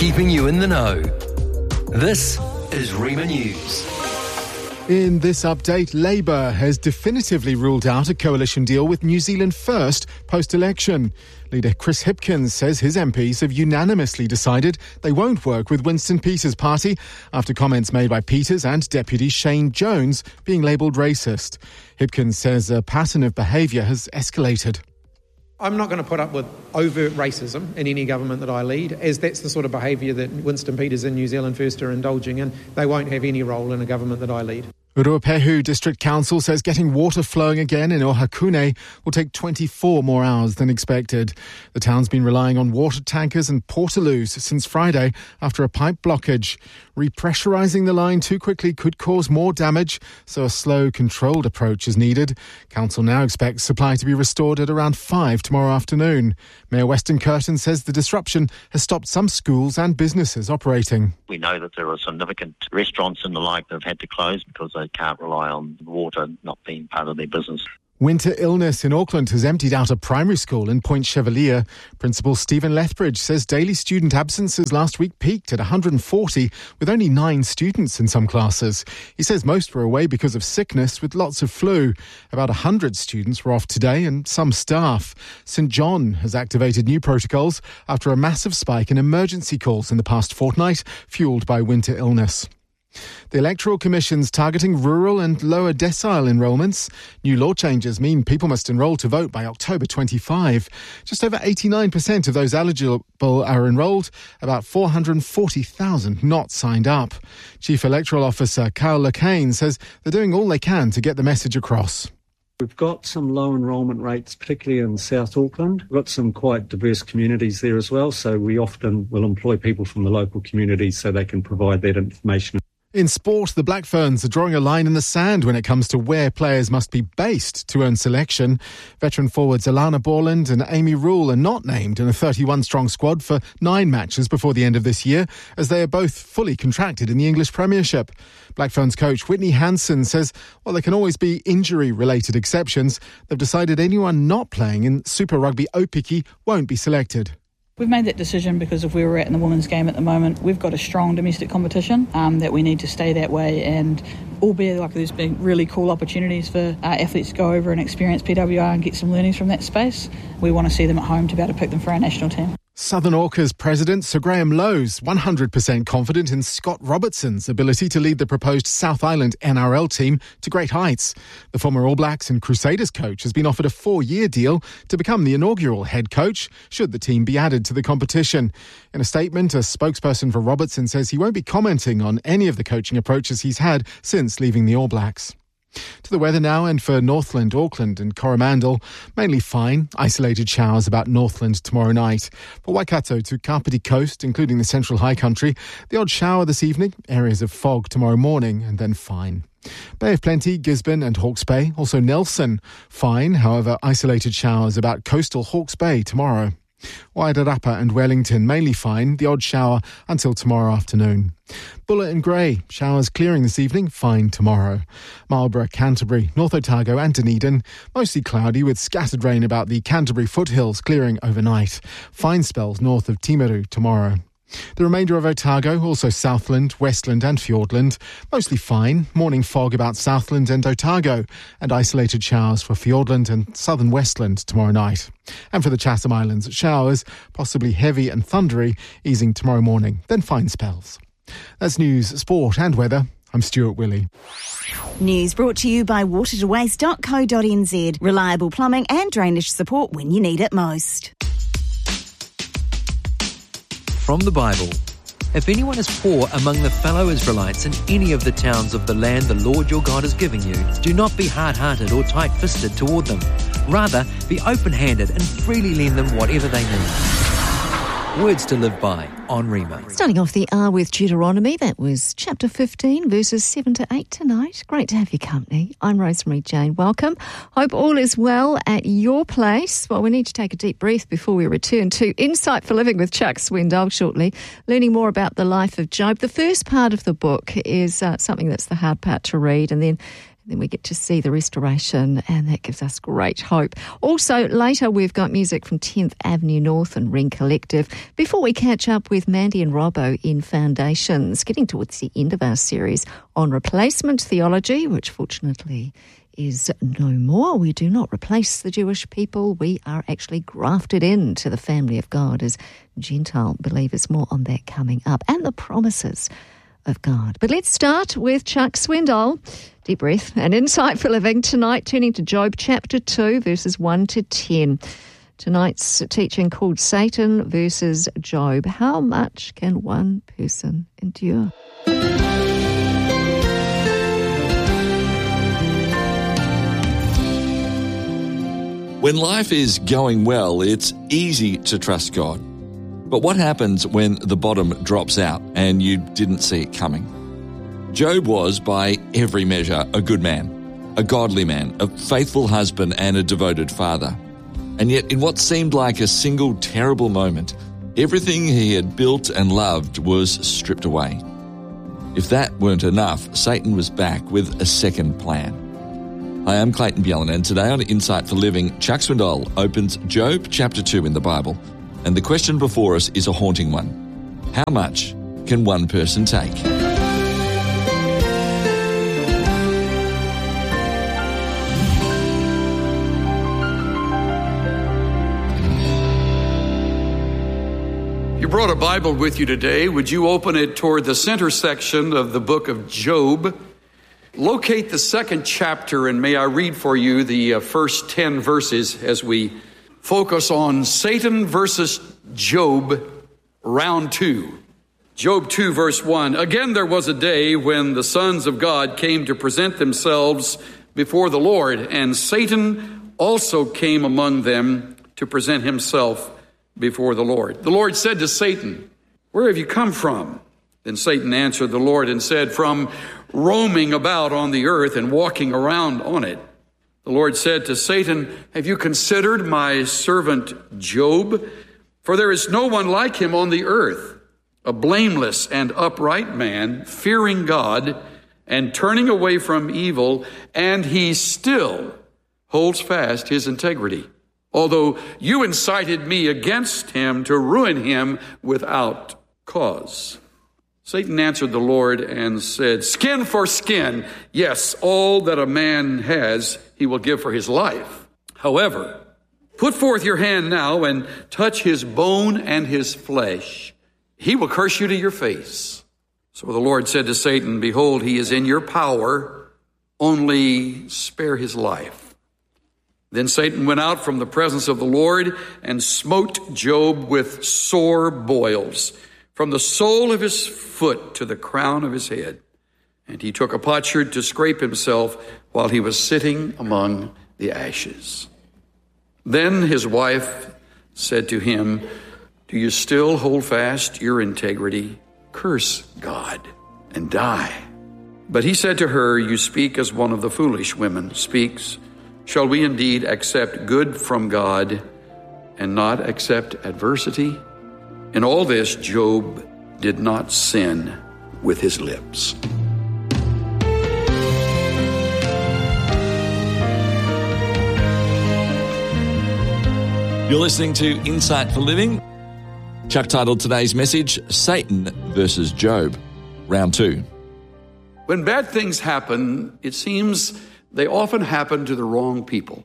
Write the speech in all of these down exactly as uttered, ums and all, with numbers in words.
keeping you in the know. This is Rima News. In this update, Labour has definitively ruled out a coalition deal with New Zealand First post-election. Leader Chris Hipkins says his M Ps have unanimously decided they won't work with Winston Peters' party after comments made by Peters and Deputy Shane Jones being labelled racist. Hipkins says a pattern of behaviour has escalated. I'm not going to put up with overt racism in any government that I lead, as that's the sort of behaviour that Winston Peters and New Zealand First are indulging in. They won't have any role in a government that I lead. Ruapehu District Council says getting water flowing again in Ohakune will take twenty-four more hours than expected. The town's been relying on water tankers and portaloos since Friday after a pipe blockage. Repressurising the line too quickly could cause more damage, so a slow, controlled approach is needed. Council now expects supply to be restored at around five tomorrow afternoon. Mayor Weston Curtin says the disruption has stopped some schools and businesses operating. We know that there are significant restaurants and the like that have had to close because they can't rely on water not being part of their business. Winter illness in Auckland has emptied out a primary school in Point Chevalier. Principal Stephen Lethbridge says daily student absences last week peaked at one hundred forty, with only nine students in some classes. He says most were away because of sickness, with lots of flu. About one hundred students were off today and some staff. St John has activated new protocols after a massive spike in emergency calls in the past fortnight, fuelled by winter illness. The Electoral Commission's targeting rural and lower decile enrolments. New law changes mean people must enrol to vote by October twenty-fifth. Just over eighty-nine percent of those eligible are enrolled, about four hundred forty thousand not signed up. Chief Electoral Officer Carl Lacane says they're doing all they can to get the message across. We've got some low enrolment rates, particularly in South Auckland. We've got some quite diverse communities there as well, so we often will employ people from the local communities so they can provide that information. In sport, the Black Ferns are drawing a line in the sand when it comes to where players must be based to earn selection. Veteran forwards Alana Borland and Amy Rule are not named in a thirty-one strong squad for nine matches before the end of this year, as they are both fully contracted in the English Premiership. Black Ferns coach Whitney Hansen says, while there can always be injury-related exceptions, they've decided anyone not playing in Super Rugby Opiki won't be selected. We've made that decision because of where we're at in the women's game at the moment. We've got a strong domestic competition um, that we need to stay that way, and albeit like there's been really cool opportunities for uh, athletes to go over and experience P W R and get some learnings from that space, we want to see them at home to be able to pick them for our national team. Southern Orca's president, Sir Graham Lowe's, one hundred percent confident in Scott Robertson's ability to lead the proposed South Island N R L team to great heights. The former All Blacks and Crusaders coach has been offered a four-year deal to become the inaugural head coach, should the team be added to the competition. In a statement, a spokesperson for Robertson says he won't be commenting on any of the coaching approaches he's had since leaving the All Blacks. To the weather now, and for Northland, Auckland and Coromandel, mainly fine. Isolated showers about Northland tomorrow night. For Waikato to Kapiti Coast, including the Central High Country, the odd shower this evening, areas of fog tomorrow morning, and then fine. Bay of Plenty, Gisborne and Hawke's Bay, also Nelson, fine. However, isolated showers about coastal Hawke's Bay tomorrow. Wairarapa and Wellington, mainly fine, the odd shower until tomorrow afternoon. Buller and Grey, showers clearing this evening, fine tomorrow. Marlborough, Canterbury, North Otago and Dunedin, mostly cloudy with scattered rain about the Canterbury foothills, clearing overnight. Fine spells north of Timaru tomorrow. The remainder of Otago, also Southland, Westland and Fiordland, mostly fine. Morning fog about Southland and Otago, and isolated showers for Fiordland and southern Westland tomorrow night. And for the Chatham Islands, showers, possibly heavy and thundery, easing tomorrow morning, then fine spells. That's news, sport and weather. I'm Stuart Willey. News brought to you by water to waste dot co dot n z. Reliable plumbing and drainage support when you need it most. From the Bible. If anyone is poor among the fellow Israelites in any of the towns of the land the Lord your God is giving you, do not be hard-hearted or tight-fisted toward them. Rather, be open-handed and freely lend them whatever they need. Words to live by on Rima. Starting off the hour with Deuteronomy, that was chapter fifteen, verses seven to eight tonight. Great to have your company. I'm Rosemary Jane. Welcome. Hope all is well at your place. Well, we need to take a deep breath before we return to Insight for Living with Chuck Swindoll shortly, learning more about the life of Job. The first part of the book is uh, something that's the hard part to read, and then Then we get to see the restoration, and that gives us great hope. Also, later we've got music from tenth Avenue North and Ring Collective before we catch up with Mandy and Robbo in Foundations, getting towards the end of our series on replacement theology, which fortunately is no more. We do not replace the Jewish people. We are actually grafted into the family of God as Gentile believers. More on that coming up, and the promises of God. But let's start with Chuck Swindoll. Deep breath and insight for living tonight, turning to Job chapter two, verses one to ten. Tonight's teaching called Satan versus Job. How much can one person endure? When life is going well, it's easy to trust God. But what happens when the bottom drops out and you didn't see it coming? Job was, by every measure, a good man, a godly man, a faithful husband and a devoted father. And yet, in what seemed like a single terrible moment, everything he had built and loved was stripped away. If that weren't enough, Satan was back with a second plan. Hi, I'm Clayton Bjelland, and today on Insight for Living, Chuck Swindoll opens Job chapter two in the Bible. And the question before us is a haunting one. How much can one person take? You brought a Bible with you today. Would you open it toward the center section of the book of Job? Locate the second chapter, and may I read for you the uh, first ten verses as we focus on Satan versus Job, round two. Job two, verse one. Again, there was a day when the sons of God came to present themselves before the Lord, and Satan also came among them to present himself before the Lord. The Lord said to Satan, "Where have you come from?" Then Satan answered the Lord and said, "From roaming about on the earth and walking around on it." The Lord said to Satan, "Have you considered my servant Job? For there is no one like him on the earth, a blameless and upright man, fearing God and turning away from evil, and he still holds fast his integrity. Although you incited me against him to ruin him without cause." Satan answered the Lord and said, "Skin for skin, yes, all that a man has, he will give for his life. However, put forth your hand now and touch his bone and his flesh. He will curse you to your face." So the Lord said to Satan, "Behold, he is in your power, only spare his life." Then Satan went out from the presence of the Lord and smote Job with sore boils, from the sole of his foot to the crown of his head. And he took a potsherd to scrape himself while he was sitting among the ashes. Then his wife said to him, "Do you still hold fast your integrity? Curse God and die." But he said to her, "You speak as one of the foolish women speaks. Shall we indeed accept good from God and not accept adversity?" In all this, Job did not sin with his lips. You're listening to Insight for Living. Chuck titled today's message, Satan versus Job, round two. When bad things happen, it seems they often happen to the wrong people.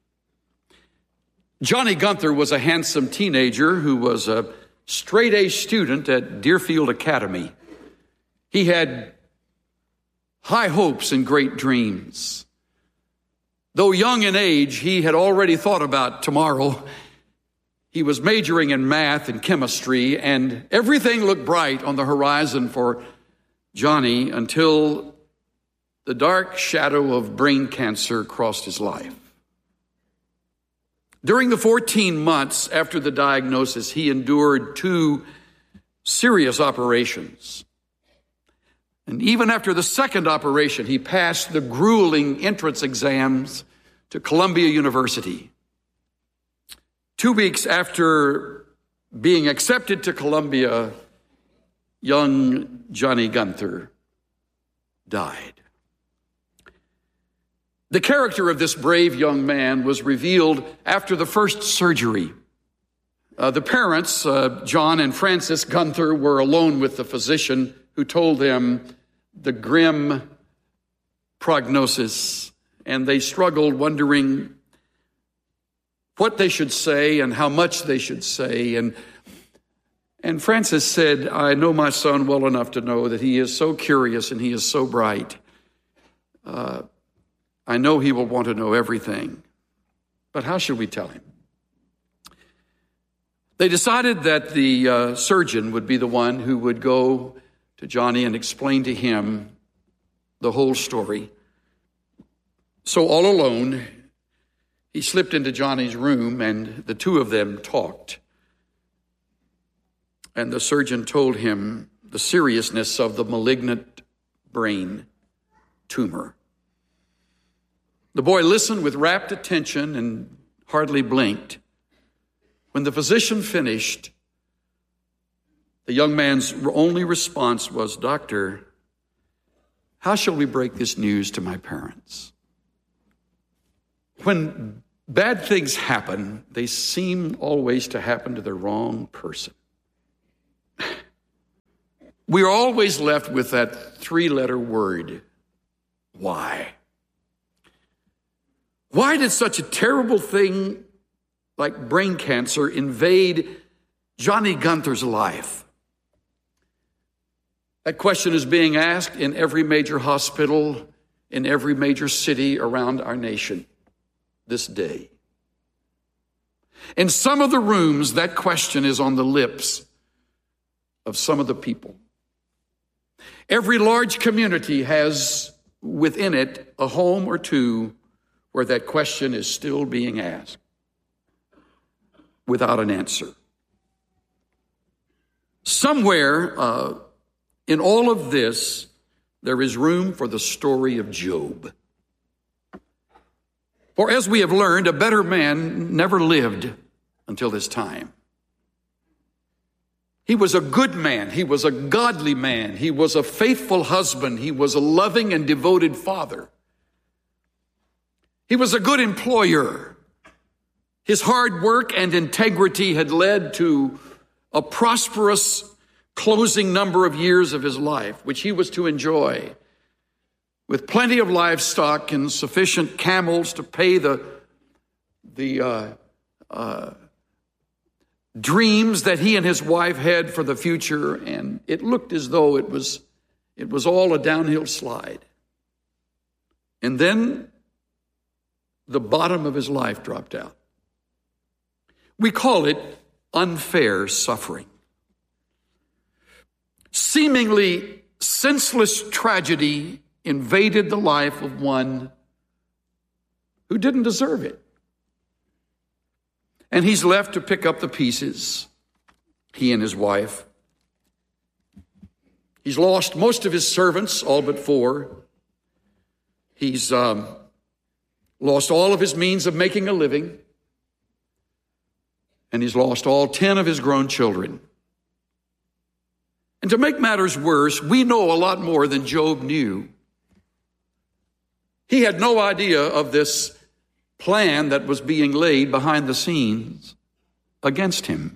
Johnny Gunther was a handsome teenager who was a straight-A student at Deerfield Academy. He had high hopes and great dreams. Though young in age, he had already thought about tomorrow. He was majoring in math and chemistry, and everything looked bright on the horizon for Johnny until the dark shadow of brain cancer crossed his life. During the fourteen months after the diagnosis, he endured two serious operations. And even after the second operation, he passed the grueling entrance exams to Columbia University. Two weeks after being accepted to Columbia, young Johnny Gunther died. The character of this brave young man was revealed after the first surgery. Uh, the parents, uh, John and Frances Gunther, were alone with the physician who told them the grim prognosis, and they struggled, wondering what they should say and how much they should say. And, and Frances said, I know my son well enough to know that he is so curious and he is so bright. Uh, I know he will want to know everything, but how should we tell him? They decided that the uh, surgeon would be the one who would go to Johnny and explain to him the whole story. So all alone, he slipped into Johnny's room and the two of them talked. And the surgeon told him the seriousness of the malignant brain tumor. The boy listened with rapt attention and hardly blinked. When the physician finished, the young man's only response was, Doctor, how shall we break this news to my parents? When bad things happen, they seem always to happen to the wrong person. We are always left with that three-letter word, why? Why did such a terrible thing like brain cancer invade Johnny Gunther's life? That question is being asked in every major hospital, in every major city around our nation this day. In some of the rooms, that question is on the lips of some of the people. Every large community has within it a home or two where that question is still being asked without an answer. Somewhere uh, in all of this, there is room for the story of Job. For as we have learned, a better man never lived until this time. He was a good man. He was a godly man. He was a faithful husband. He was a loving and devoted father. He was a good employer. His hard work and integrity had led to a prosperous closing number of years of his life, which he was to enjoy, with plenty of livestock and sufficient camels to pay the, the uh, uh, dreams that he and his wife had for the future. And it looked as though it was, it was all a downhill slide. And then the bottom of his life dropped out. We call it unfair suffering. Seemingly senseless tragedy invaded the life of one who didn't deserve it. And he's left to pick up the pieces, he and his wife. He's lost most of his servants, all but four. He's um, lost all of his means of making a living. And he's lost all ten of his grown children. And to make matters worse, we know a lot more than Job knew. He had no idea of this plan that was being laid behind the scenes against him.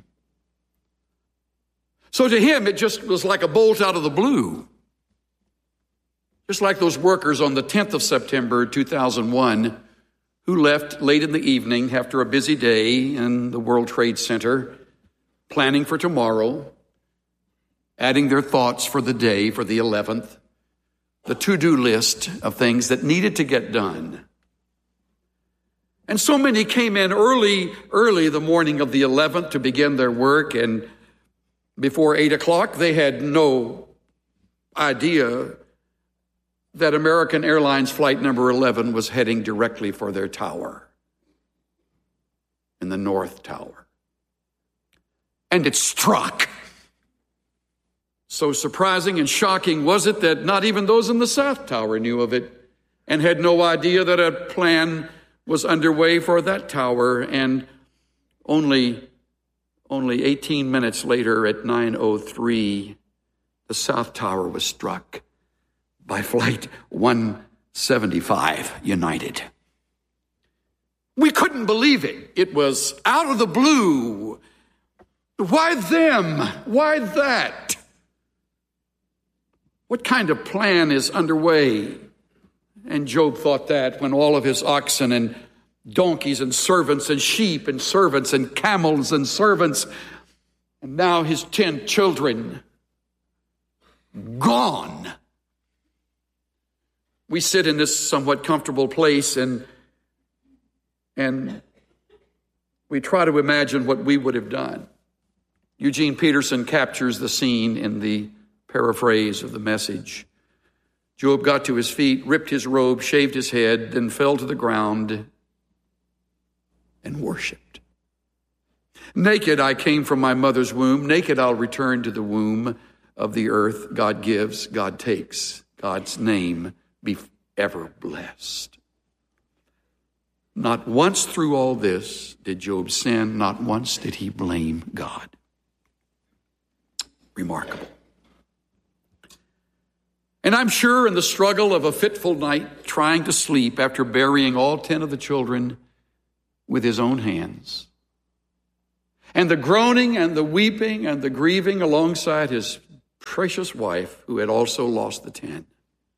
So to him, it just was like a bolt out of the blue. Just like those workers on the tenth of September, two thousand one, who left late in the evening after a busy day in the World Trade Center, planning for tomorrow, adding their thoughts for the day, for the eleventh, the to-do list of things that needed to get done. And so many came in early, early the morning of the eleventh to begin their work, and before eight o'clock, they had no idea that American Airlines flight number eleven was heading directly for their tower, in the North Tower. And it struck. So surprising and shocking was it that not even those in the South Tower knew of it and had no idea that a plan was underway for that tower. And only, only eighteen minutes later at nine oh three, the South Tower was struck by Flight one seventy-five united. We couldn't believe it. It was out of the blue. Why them? Why that? What kind of plan is underway? And Job thought that when all of his oxen and donkeys and servants and sheep and servants and camels and servants, and now his ten children, gone. We sit in this somewhat comfortable place and and we try to imagine what we would have done. Eugene Peterson captures the scene in the paraphrase of the Message. Job got to his feet, ripped his robe, shaved his head, then fell to the ground and worshiped. Naked I came from my mother's womb. Naked I'll return to the womb of the earth. God gives, God takes. God's name be ever blessed. Not once through all this did Job sin. Not once did he blame God. Remarkable. And I'm sure in the struggle of a fitful night, trying to sleep after burying all ten of the children with his own hands, and the groaning and the weeping and the grieving alongside his precious wife, who had also lost the ten,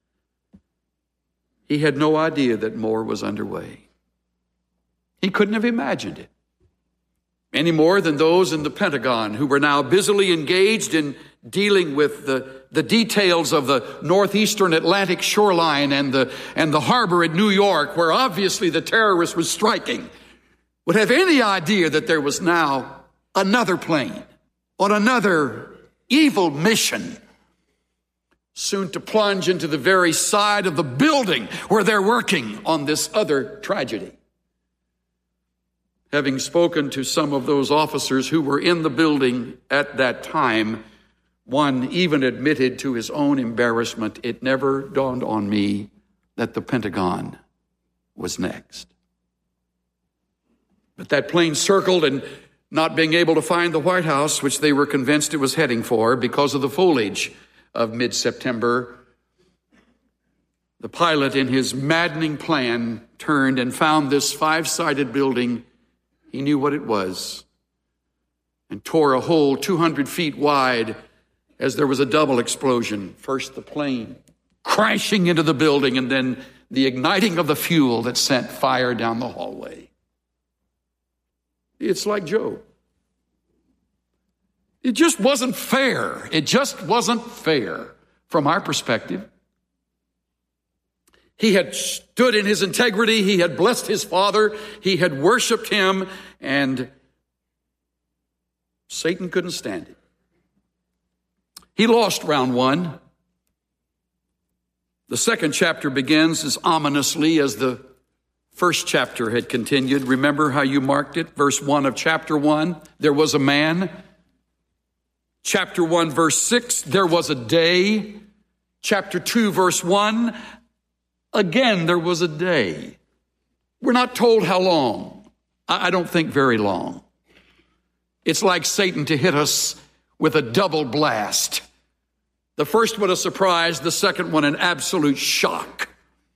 he had no idea that more was underway. He couldn't have imagined it any more than those in the Pentagon who were now busily engaged in dealing with the, the details of the northeastern Atlantic shoreline and the, and the harbor at New York, where obviously the terrorist was striking, would have any idea that there was now another plane on another evil mission, soon to plunge into the very side of the building where they're working on this other tragedy. Having spoken to some of those officers who were in the building at that time, one even admitted to his own embarrassment, it never dawned on me that the Pentagon was next. But that plane circled, and not being able to find the White House, which they were convinced it was heading for because of the foliage of mid-September, the pilot in his maddening plan turned and found this five-sided building. He knew what it was and tore a hole two hundred feet wide as there was a double explosion. First the plane crashing into the building, and then the igniting of the fuel that sent fire down the hallway. It's like Job. It just wasn't fair. It just wasn't fair from our perspective. He had stood in his integrity. He had blessed his father. He had worshiped him, and Satan couldn't stand it. He lost round one. The second chapter begins as ominously as the first chapter had continued. Remember how you marked it? Verse one of chapter one, there was a man. Chapter one, verse six, there was a day. Chapter two, verse one, again, there was a day. We're not told how long. I don't think very long. It's like Satan to hit us with a double blast. The first one a surprise, the second one an absolute shock.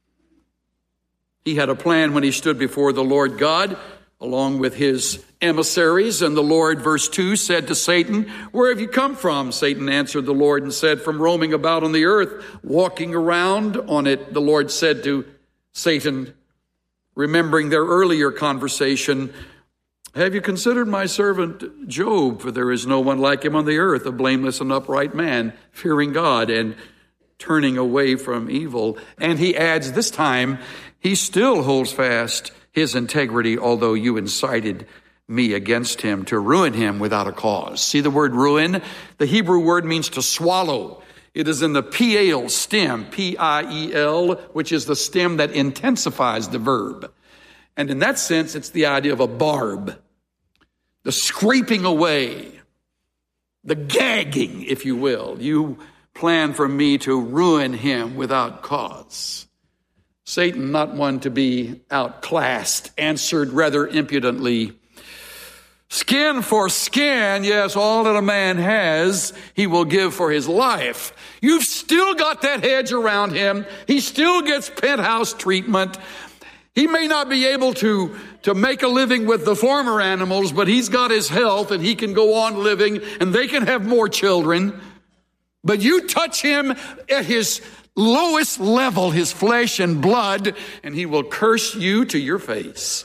He had a plan when he stood before the Lord God, along with his emissaries. And the Lord, verse two, said to Satan, "Where have you come from?" Satan answered the Lord and said, "From roaming about on the earth, walking around on it." The Lord said to Satan, remembering their earlier conversation, "Have you considered my servant Job? For there is no one like him on the earth, a blameless and upright man, fearing God and turning away from evil." And he adds, this time, he still holds fast his integrity, although you incited me against him to ruin him without a cause. See the word ruin? The Hebrew word means to swallow. It is in the piel stem, P I E L, which is the stem that intensifies the verb. And in that sense, it's the idea of a barb, the scraping away, the gagging, if you will. You plan for me to ruin him without cause. Satan, not one to be outclassed, answered rather impudently, Skin for skin, yes, all that a man has, he will give for his life. You've still got that hedge around him. He still gets penthouse treatment. He may not be able to, to make a living with the former animals, but he's got his health and he can go on living and they can have more children. But you touch him at his lowest level, his flesh and blood, and he will curse you to your face.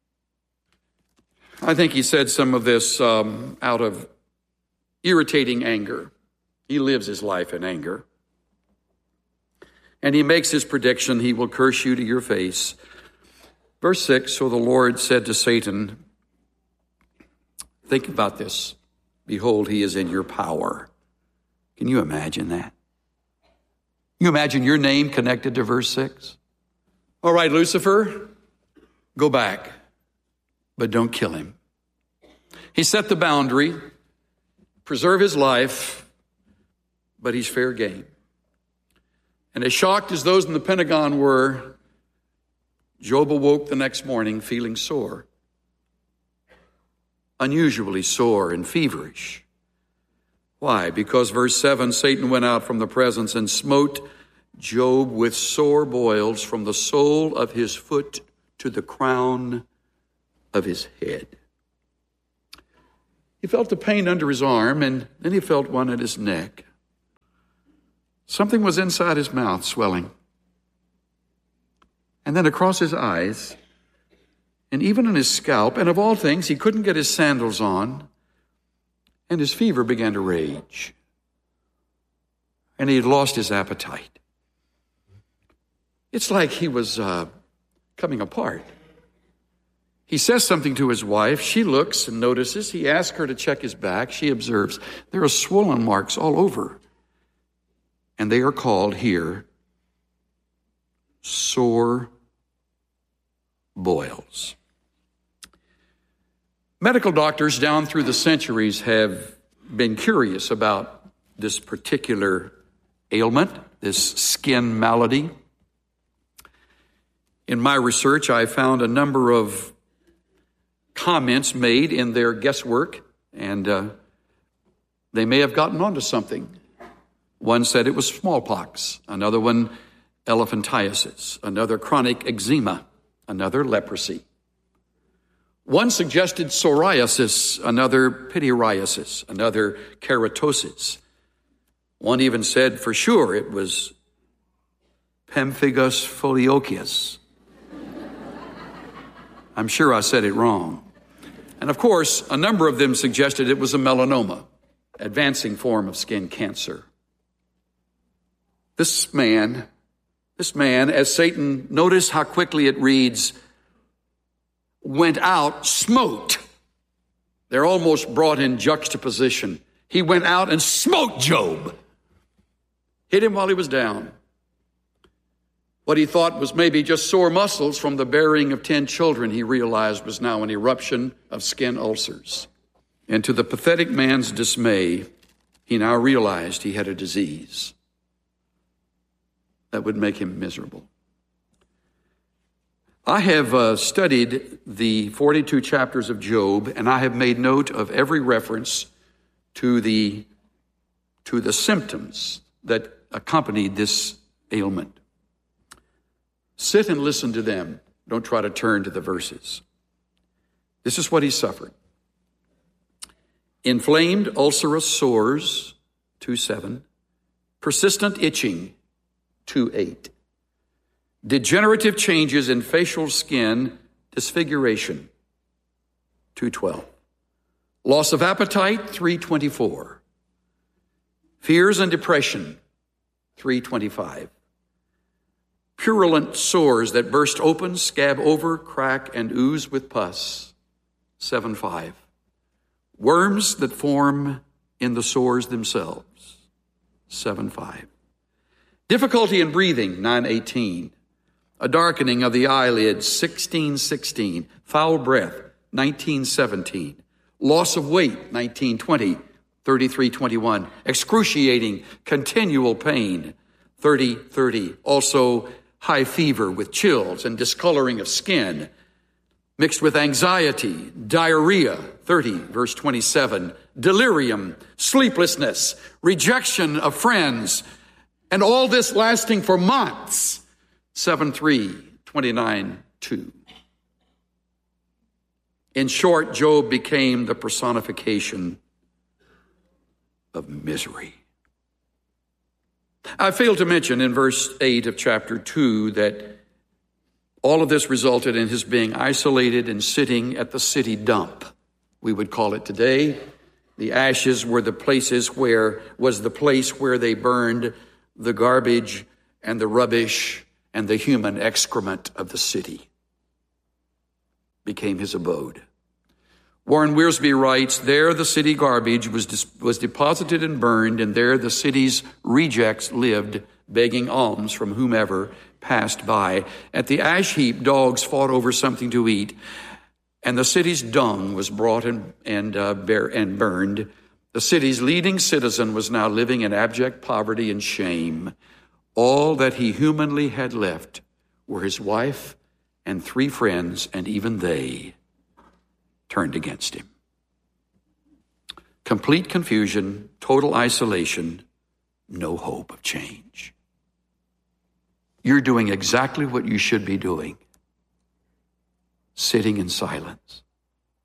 I think he said some of this um, out of irritating anger. He lives his life in anger. And he makes his prediction, he will curse you to your face. Verse six, so the Lord said to Satan, think about this. Behold, he is in your power. Can you imagine that? You imagine your name connected to verse six? All right, Lucifer, go back, but don't kill him. He set the boundary, preserve his life, but he's fair game. And as shocked as those in the Pentagon were, Job awoke the next morning feeling sore, unusually sore and feverish. Why? Because verse seven, Satan went out from the presence and smote Job with sore boils from the sole of his foot to the crown of his head. He felt the pain under his arm, and then he felt one at his neck. Something was inside his mouth, swelling. And then across his eyes, and even on his scalp, and of all things, he couldn't get his sandals on, and his fever began to rage. And he had lost his appetite. It's like he was uh, coming apart. He says something to his wife. She looks and notices. He asks her to check his back. She observes there are swollen marks all over. And they are called here sore boils. Medical doctors down through the centuries have been curious about this particular ailment, this skin malady. In my research, I found a number of comments made in their guesswork, and uh, they may have gotten onto something. One said it was smallpox, another one elephantiasis, another chronic eczema, another leprosy. One suggested psoriasis, another pityriasis, another keratosis. One even said for sure it was pemphigus foliocius. I'm sure I said it wrong. And of course, a number of them suggested it was a melanoma, advancing form of skin cancer. This man, this man, as Satan, notice how quickly it reads, went out, smote. They're almost brought in juxtaposition. He went out and smote Job. Hit him while he was down. What he thought was maybe just sore muscles from the bearing of ten children, he realized was now an eruption of skin ulcers. And to the pathetic man's dismay, he now realized he had a disease that would make him miserable. I have uh, studied the forty-two chapters of Job, and I have made note of every reference to the, to the symptoms that accompanied this ailment. Sit and listen to them. Don't try to turn to the verses. This is what he suffered. Inflamed ulcerous sores, two seven. Persistent itching, two eight. Degenerative changes in facial skin, disfiguration, two twelve. Loss of appetite, three twenty-four. Fears and depression, three twenty-five. Purulent sores that burst open, scab over, crack, and ooze with pus, seven five. Worms that form in the sores themselves, seven five. Difficulty in breathing, nine eighteen. A darkening of the eyelids, sixteen sixteen. Foul breath, nineteen seventeen. Loss of weight, nineteen twenty. thirty-three twenty-one. Excruciating, continual pain, thirty thirty. Also, high fever with chills and discoloring of skin, mixed with anxiety, diarrhea, thirty, verse twenty-seven, delirium, sleeplessness, rejection of friends, and all this lasting for months, seven three, twenty-nine two. In short, Job became the personification of misery. I failed to mention in verse eight of chapter two that all of this resulted in his being isolated and sitting at the city dump, we would call it today. The ashes were the places where, was the place where they burned the garbage and the rubbish and the human excrement of the city. Became his abode. Warren Wiersbe writes, there the city garbage was dis- was deposited and burned, and there the city's rejects lived, begging alms from whomever passed by. At the ash heap, dogs fought over something to eat, and the city's dung was brought and and, uh, bear, and burned. The city's leading citizen was now living in abject poverty and shame. All that he humanly had left were his wife and three friends, and even they turned against him. Complete confusion, total isolation, no hope of change. You're doing exactly what you should be doing, sitting in silence.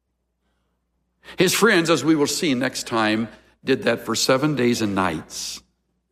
His friends, as we will see next time, did that for seven days and nights.